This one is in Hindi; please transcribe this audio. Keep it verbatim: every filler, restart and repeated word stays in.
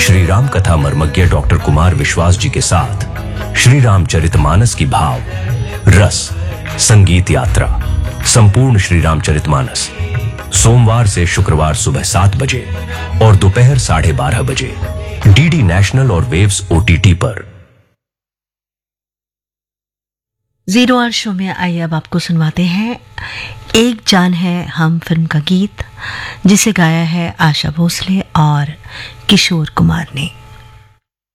श्री राम कथा मर्मज्ञ डॉक्टर कुमार विश्वास जी के साथ श्री रामचरितमानस की भाव, रस, संगीत यात्रा, संपूर्ण श्री रामचरितमानस सोमवार से शुक्रवार सुबह सात बजे और दोपहर साढ़े बारह बजे डीडी नेशनल और वेव्स ओटीटी पर। जीरो आवर शो में आइए अब आपको सुनवाते हैं एक जान है हम फिल्म का गीत, जिसे गाया है आशा भोसले और किशोर कुमार ने।